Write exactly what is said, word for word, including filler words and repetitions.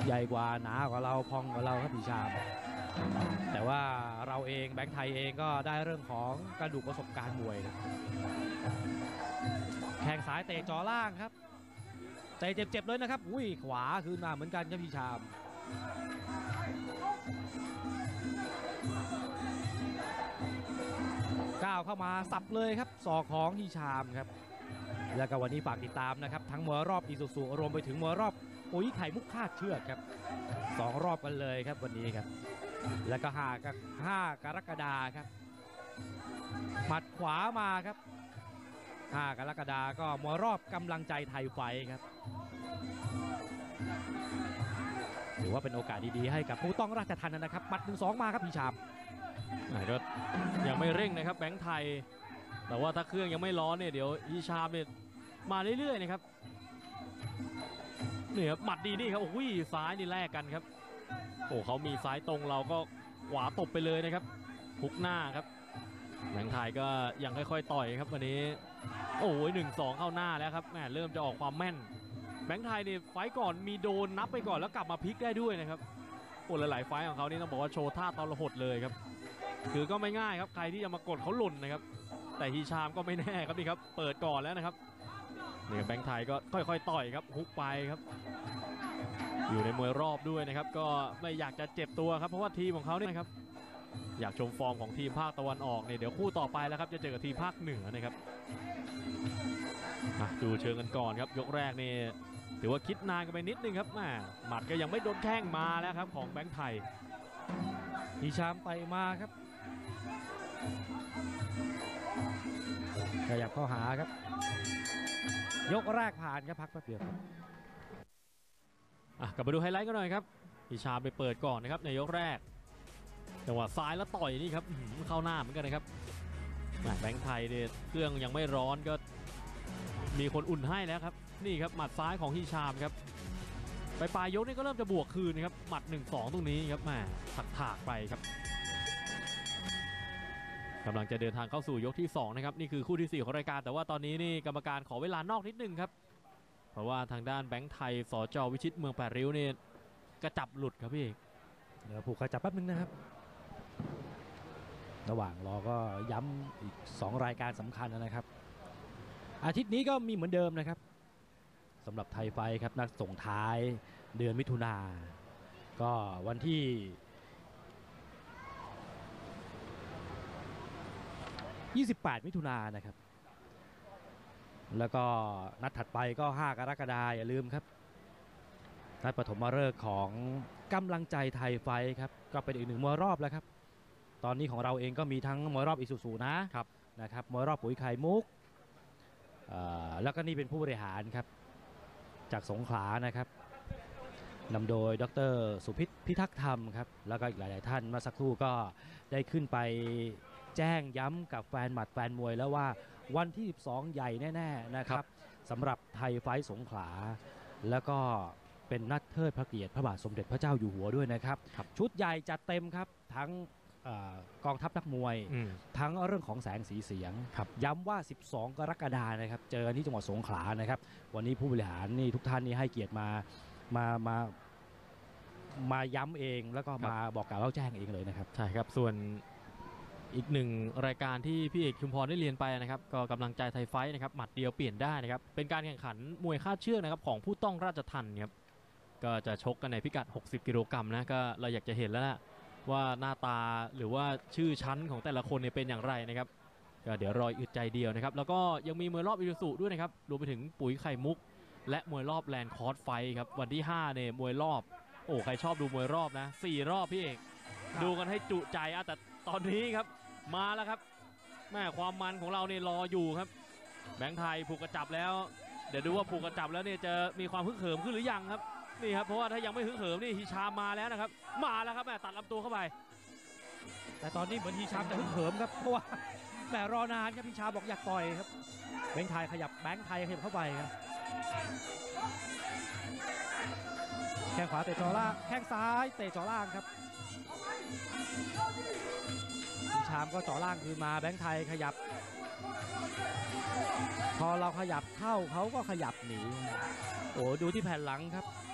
ใหญ่กว่าหนากว่าเราพองกว่าเราครับพี่ชามแต่ว่าเราเองแบงค์ไทยเองก็ได้เรื่องของกระดูกประสบการณ์มวยแข้งซ้ายเตะจ่อล่างครับเตะเจ็บๆเลยนะครับอุ้ยขวาคืนมาเหมือนกันครับพี่ชามก้าวเข้ามาสับเลยครับศอกของพี่ชามครับแล้วก็วันนี้ฝากติดตามนะครับทั้งมวยรอบอีซูซูรวมไปถึงมวยรอบปุ๋ยไข่มุกคาดเชือกครับสองรอบกันเลยครับวันนี้ครับแล้วก็ห้ากับห้ากรกฎาคมครับหมัดขวามาครับห้ากรกฎาคมก็มวยรอบกำลังใจไทยไฟครับถือว่าเป็นโอกาสดีๆให้กับผู้ต้องราชทัณฑ์นะครับหมัดหนึ่งสองมาครับพี่ชามก็ยังไม่เร่งนะครับแบงค์ไทยแต่ว่าถ้าเครื่องยังไม่ร้อนเนี่ยเดี๋ยวอีชามเนี่ยมาเรื่อยๆนะครับเนี่ยหมัดดีนี่ครับโอ้ยซ้ายนี่แลกกันครับโอ้เขามีซ้ายตรงเราก็ขวาตบไปเลยนะครับพุกหน้าครับแบงค์ไทยก็ยังค่อยๆต่อยครับวันนี้โอ้ยหนึ่งสองเข้าหน้าแล้วครับแหมเริ่มจะออกความแม่นแบงค์ไทยนี่ไฟก่อนมีโดนนับไปก่อนแล้วกลับมาพลิกได้ด้วยนะครับโอ้หลายๆไฟของเขานี่ต้องบอกว่าโชว์ท่าตลหดเลยครับคือก็ไม่ง่ายครับใครที่จะมากดเขาหล่นนะครับแต่ฮีชามก็ไม่แน่ครับนี่ครับเปิดก่อนแล้วนะครับนี่แบงค์ไทยก็ค่อยๆต่อยครับฮุกไปครับอยู่ในมวยรอบด้วยนะครับก็ไม่อยากจะเจ็บตัวครับเพราะว่าทีมของเขาเนี่ยนะครับอยากชมฟอร์มของทีมภาคตะวันออกเนี่ยเดี๋ยวคู่ต่อไปแล้วครับจะเจอกับทีมภาคเหนือนะครับดูเชิงกันก่อนครับยกแรกนี่ถือว่าคิดนานกันไปนิดนึงครับแหมหมัดก็ยังไม่โดนแข้งมาแล้วครับของแบงค์ไทยฮีชามไปมาครับขยับเข้าหาครับยกแรกผ่านครับพักแป๊บเดียวอ่ะกลับมาดูไฮไลท์กันหน่อยครับฮีชามไปเปิดก่อนนะครับในยกแรกจังหวะซ้ายแล้วต่อยนี่ครับเข้าหน้าเหมือนกันนะครับแบงค์ไทยเนี่ยเครื่องยังไม่ร้อนก็มีคนอุ่นให้แล้วครับนี่ครับหมัดซ้ายของฮีชามครับไปปลายยกนี่ก็เริ่มจะบวกคืนนะครับหมัด หนึ่งสอง ตรงนี้ครับแหมถักถากไปครับกำลังจะเดินทางเข้าสู่ยกที่สองนะครับนี่คือคู่ที่สี่ของรายการแต่ว่าตอนนี้นี่กรรมการขอเวลานอกนิดนึงครับเพราะว่าทางด้านแบงค์ไทยสจ.วิชิตเมืองแปดริ้วนี่กระจับหลุดครับพี่เดี๋ยวผูกกระจับแป๊บนึงนะครับระหว่างรอก็ย้ำอีกสองรายการสำคัญนะครับอาทิตย์นี้ก็มีเหมือนเดิมนะครับสำหรับไทยไฟครับนัดส่งท้ายเดือนมิถุนาก็วันที่ยี่สิบแปดมิถุนายนนะครับแล้วก็นัดถัดไปก็ห้ากรกฎาคมอย่าลืมครับนัดปฐมฤกษ์ของกำลังใจไทยไฟครับก็เป็นอีกหนึ่งมวยรอบแล้วครับตอนนี้ของเราเองก็มีทั้งมวยรอบอิซูซูนะครับนะครับมวยรอบปุ๋ยไข่มุกแล้วก็นี่เป็นผู้บริหารครับจากสงขลานะครับนำโดยดร.สุพิษพิทักษ์ธรรมครับแล้วก็อีกหลายๆท่านเมื่อสักครู่ก็ได้ขึ้นไปแจ้งย้ำกับแฟนหมัดแฟนมวยแล้วว่าวันที่สิบสองใหญ่แน่ๆนะครับสำหรับไทยไฟสงขลาแล้วก็เป็นนัดเทิดพระเกียรติพระบาทสมเด็จพระเจ้าอยู่หัวด้วยนะครับชุดใหญ่จัดเต็มครับทั้งกองทัพนักมวยทั้งเรื่องของแสงสีเสียงย้ำว่าสิบสองกรกฎาคมนะครับเจอกันที่จังหวัดสงขลานะครับวันนี้ผู้บริหารนี่ทุกท่านนี่ให้เกียรติมามามามาย้ำเองแล้วก็มาบอกกล่าวเล่าแจ้งเองเลยนะครับใช่ครับส่วนอีกหนึ่งรายการที่พี่เอกชุมพรได้เรียนไปนะครับก็กำลังใจไทยไฟท์นะครับหมัดเดียวเปลี่ยนได้นะครับเป็นการแข่งขันมวยคาดเชือกนะครับของผู้ต้องราชทัณฑ์ครับก็จะชกกันในพิกัดหกสิบกิโลกรัมนะก็เราอยากจะเห็นแล้วนะว่าหน้าตาหรือว่าชื่อชั้นของแต่ละคนเนี่ยเป็นอย่างไรนะครับก็เดี๋ยวรออึดใจเดียวนะครับแล้วก็ยังมีมวยรอบอิซูซุด้วยนะครับรวมไปถึงปุ๋ยไข่มุกและมวยรอบแลนด์คอร์สไฟท์ครับวันที่ห้าเนี่ยมวยรอบโอ้ใครชอบดูมวยรอบนะสี่รอบพี่เอกดูกันให้จุใจอ่ะแต่ตอนนี้ครับมาแล้วครับแม่ความมันของเราเนี่ยรออยู่ครับแบงค์ไทยผูกกระจับแล้วเดี๋ยวดูว่าผูกกระจับแล้วเนี่ยจะมีความฮึกเหิมขึ้นหรือยังครับนี่ครับเพราะว่าถ้ายังไม่ฮึกเหิมนี่ฮีชามมาแล้วนะครับมาแล้วครับแม่ตัดลำตัวเข้าไปแต่ตอนนี้เหมือนฮีชามจะฮึกเหิมครับเพราะว่าแม่รอนานครับฮีชามบอกอยากต่อยครับแบงค์ไทยขยับแบงค์ไทยขยับเข้าไปครับแข้งขวาเตะจ่อล่างแข้งซ้ายเตะจ่อล่างครับชามก็จ่อล่างคืนมาแบงค์ไทยขยับพอเราขยับเข้าเขาก็ขยับหนีโอ้ดูที่แผ่นหลังครับ